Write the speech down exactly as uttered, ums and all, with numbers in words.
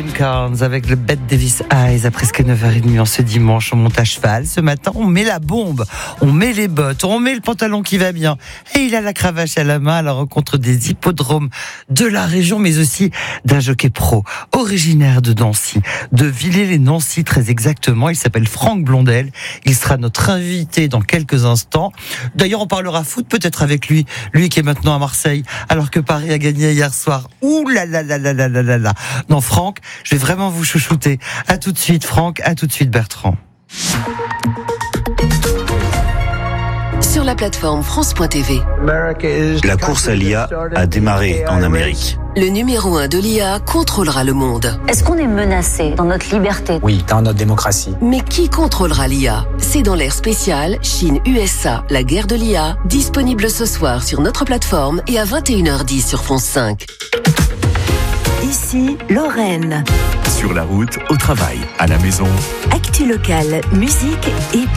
Jane Carnes avec le Bette Davis Eyes à presque neuf heures trente en ce dimanche. On monte à cheval. Ce matin, on met la bombe, on met les bottes, on met le pantalon qui va bien. Et il a la cravache à la main à la rencontre des hippodromes de la région, mais aussi d'un jockey pro, originaire de Nancy, de Villers-les-Nancy très exactement. Il s'appelle Franck Blondel. Il sera notre invité dans quelques instants. D'ailleurs, on parlera foot peut-être avec lui, lui qui est maintenant à Marseille, alors que Paris a gagné hier soir. Ouh là là là là là là là là. Non, Franck, je vais vraiment vous chouchouter. À tout de suite, Franck. À tout de suite, Bertrand. Sur la plateforme France point T V. La course à l'I A a démarré en Amérique. Le numéro un de l'I A contrôlera le monde. Est-ce qu'on est menacé dans notre liberté ? Oui, dans notre démocratie. Mais qui contrôlera l'I A ? C'est dans l'ère spéciale Chine-U S A, la guerre de l'I A, disponible ce soir sur notre plateforme et à vingt et une heures dix sur France cinq. Ici, Lorraine. Sur la route, au travail, à la maison. Actu locale, musique et